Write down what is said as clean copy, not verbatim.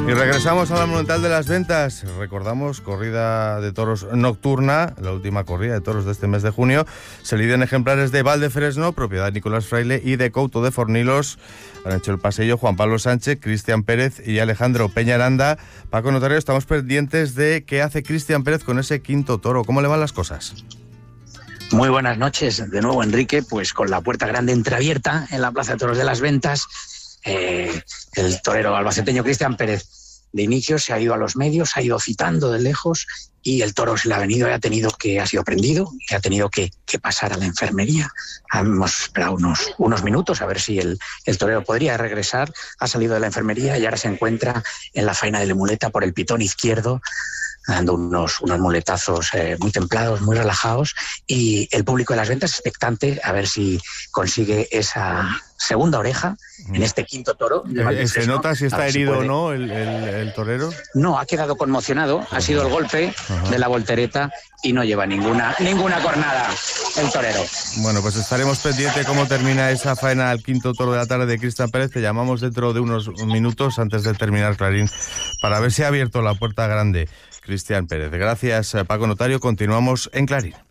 Y regresamos a la Monumental de las Ventas. Recordamos, corrida de toros nocturna, la última corrida de toros de este mes de junio. Se lidian ejemplares de Valdefresno, propiedad de Nicolás Fraile, y de Couto de Fornilos. Han hecho el pasillo Juan Pablo Sánchez, Cristian Pérez y Alejandro Peñaranda. Paco Notario, estamos pendientes de qué hace Cristian Pérez con ese quinto toro. ¿Cómo le van las cosas? Muy buenas noches de nuevo, Enrique, pues con la puerta grande entreabierta en la Plaza de Toros de las Ventas. El torero albaceteño Cristian Pérez de inicio se ha ido a los medios, se ha ido citando de lejos y el toro se le ha venido y ha sido prendido y ha tenido que pasar a la enfermería. Hemos esperado unos minutos a ver si el torero podría regresar. Ha salido de la enfermería y ahora se encuentra en la faena de la muleta por el pitón izquierdo, dando unos muletazos muy templados, muy relajados, y el público de las ventas expectante a ver si consigue esa segunda oreja en este quinto toro. ¿Se nota si está herido o no el torero? No, ha quedado conmocionado, ha sido el golpe de la voltereta y no lleva ninguna cornada el torero. Bueno, pues estaremos pendientes cómo termina esa faena al quinto toro de la tarde de Cristian Pérez. Te llamamos dentro de unos minutos antes de terminar, Clarín, para ver si ha abierto la puerta grande Cristian Pérez. Gracias, Paco Notario. Continuamos en Clarín.